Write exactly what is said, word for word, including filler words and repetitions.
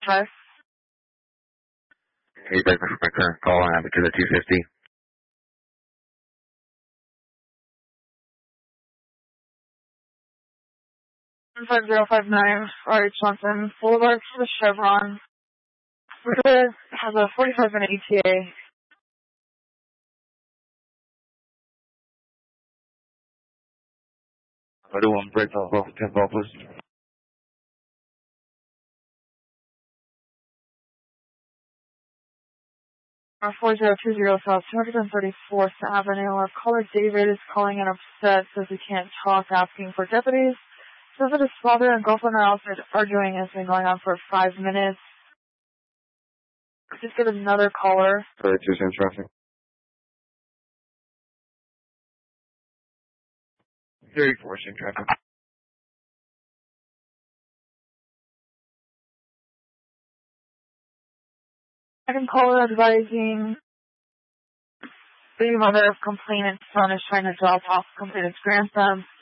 five. Hey, thank you for my current call on Avenue to two fifty. five zero five nine, R H Johnson Boulevard for the Chevron. It has a forty-five minute E T A. I do one break off off ten ball, please. four zero two zero South two hundred thirty-fourth Avenue. Our caller David is calling in upset, says he can't talk, asking for deputies. Says that his father and girlfriend are outside arguing. Has been going on for five minutes. Just get another caller. Sorry, two cents traffic. thirty-four cent traffic. Second caller advising the mother of complainant's son is trying to drop off complainant's grandson.